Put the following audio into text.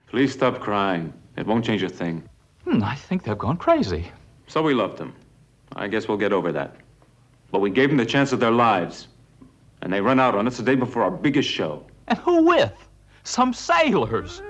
Please stop crying. It won't change a thing. I think they've gone crazy. So we loved them. I guess we'll get over that. But we gave them the chance of their lives. And they run out on us the day before our biggest show. And who with? Some sailors.